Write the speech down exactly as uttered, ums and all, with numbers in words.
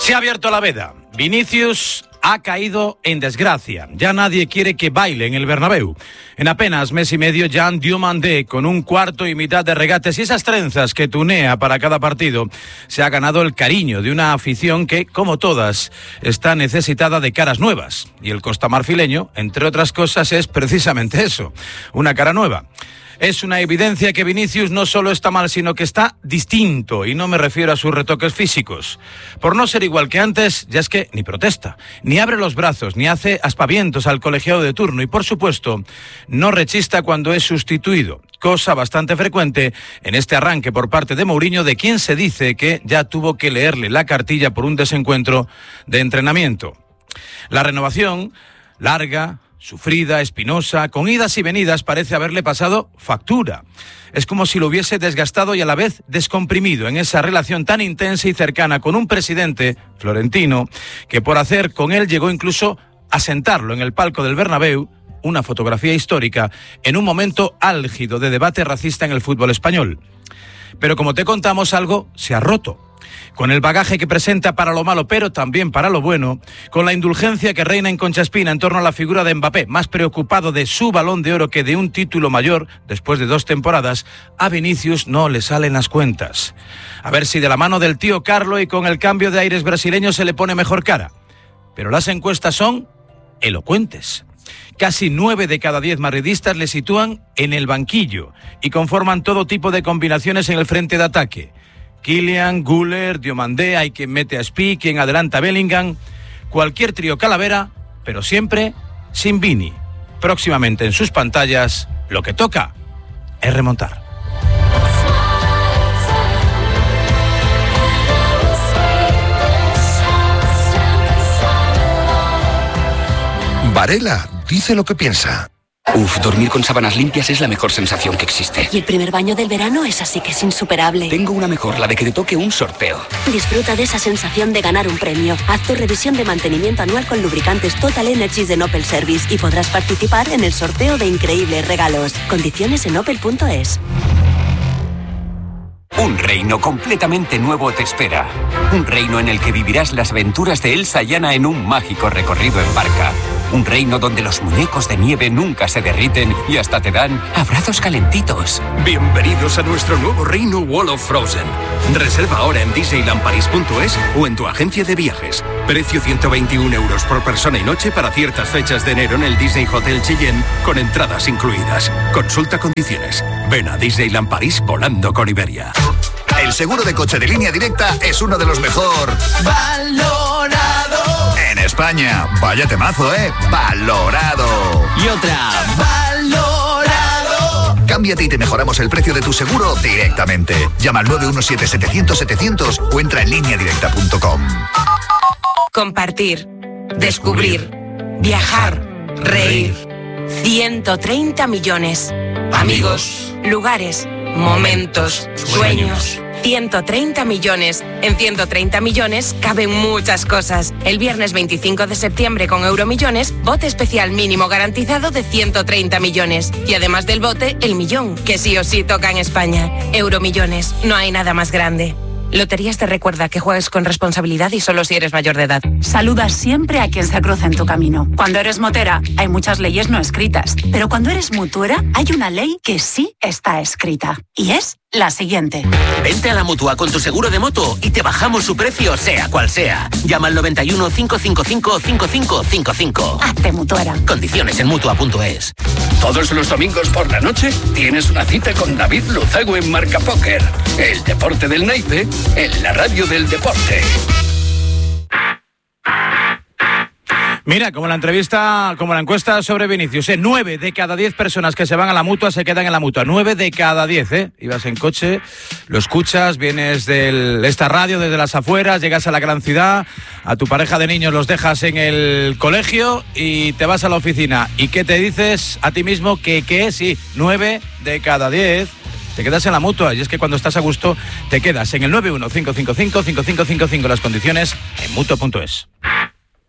Se ha abierto la veda. Vinicius ha caído en desgracia. Ya nadie quiere que baile en el Bernabéu. En apenas mes y medio, Jean Diomandé, con un cuarto y mitad de regates y esas trenzas que tunea para cada partido, se ha ganado el cariño de una afición que, como todas, está necesitada de caras nuevas. Y el costamarfileño, entre otras cosas, es precisamente eso, una cara nueva. Es una evidencia que Vinicius no solo está mal, sino que está distinto, y no me refiero a sus retoques físicos. Por no ser igual que antes, ya es que ni protesta, ni abre los brazos, ni hace aspavientos al colegiado de turno, y por supuesto, no rechista cuando es sustituido, cosa bastante frecuente en este arranque por parte de Mourinho, de quien se dice que ya tuvo que leerle la cartilla por un desencuentro de entrenamiento. La renovación, larga, sufrida, espinosa, con idas y venidas, parece haberle pasado factura. Es como si lo hubiese desgastado y a la vez descomprimido en esa relación tan intensa y cercana con un presidente, Florentino, que por hacer con él llegó incluso a sentarlo en el palco del Bernabéu, una fotografía histórica, en un momento álgido de debate racista en el fútbol español. Pero como te contamos, algo se ha roto. Con el bagaje que presenta para lo malo, pero también para lo bueno, con la indulgencia que reina en Concha Espina en torno a la figura de Mbappé, más preocupado de su Balón de Oro que de un título mayor, después de dos temporadas, a Vinicius no le salen las cuentas. A ver si de la mano del tío Carlo y con el cambio de aires brasileño se le pone mejor cara. Pero las encuestas son elocuentes. Casi nueve de cada diez madridistas le sitúan en el banquillo y conforman todo tipo de combinaciones en el frente de ataque. Kylian, Güler, Diomandé, hay quien mete a Spi, quien adelanta a Bellingham. Cualquier trío calavera, pero siempre sin Vini. Próximamente en sus pantallas, lo que toca es remontar. Varela dice lo que piensa. Uf, dormir con sábanas limpias es la mejor sensación que existe. Y el primer baño del verano es así que es insuperable. Tengo una mejor, la de que te toque un sorteo. Disfruta de esa sensación de ganar un premio. Haz tu revisión de mantenimiento anual con lubricantes Total Energies de Opel Service y podrás participar en el sorteo de increíbles regalos. Condiciones en opel punto es. Un reino completamente nuevo te espera. Un reino en el que vivirás las aventuras de Elsa y Anna en un mágico recorrido en barca. Un reino donde los muñecos de nieve nunca se derriten y hasta te dan abrazos calentitos. Bienvenidos a nuestro nuevo reino Wall of Frozen. Reserva ahora en disneyland paris punto es o en tu agencia de viajes. Precio ciento veintiún euros por persona y noche para ciertas fechas de enero en el Disney Hotel Cheyenne con entradas incluidas. Consulta condiciones. Ven a Disneyland París volando con Iberia. El seguro de coche de Línea Directa es uno de los mejor valorado en España. Vaya temazo, ¿eh? Valorado. Y otra. Valorado. Cámbiate y te mejoramos el precio de tu seguro directamente. Llama al nueve uno siete setecientos setecientos o entra en línea directa punto com. Compartir, descubrir, viajar, reír. ciento treinta millones. Amigos, lugares, momentos, sueños. ciento treinta millones. En ciento treinta millones caben muchas cosas. El viernes veinticinco de septiembre con Euromillones, bote especial mínimo garantizado de ciento treinta millones. Y además del bote, el millón, que sí o sí toca en España. Euromillones, no hay nada más grande. Loterías te recuerda que juegues con responsabilidad y solo si eres mayor de edad. Saluda siempre a quien se cruza en tu camino. Cuando eres motera, hay muchas leyes no escritas. Pero cuando eres mutuera, hay una ley que sí está escrita. Y es la siguiente. Vente a la Mutua con tu seguro de moto y te bajamos su precio, sea cual sea. Llama al noventa y uno, cinco cinco cinco, cinco cinco cinco cinco. Hazte mutuera. Condiciones en mutua punto es. Todos los domingos por la noche tienes una cita con David Luzago en Marca Póker. El deporte del naipe en la radio del deporte. Mira, como la entrevista, como la encuesta sobre Vinicius, ¿eh? nueve de cada diez personas que se van a la Mutua se quedan en la Mutua. Nueve de cada diez, ¿eh? Ibas en coche, lo escuchas, vienes de esta radio desde las afueras, llegas a la gran ciudad, a tu pareja de niños los dejas en el colegio y te vas a la oficina. ¿Y qué te dices a ti mismo? Que, que sí, nueve de cada diez te quedas en la Mutua. Y es que cuando estás a gusto, te quedas en el nueve uno cinco cinco cinco, cinco cinco cinco cinco. Las condiciones en mutua punto es.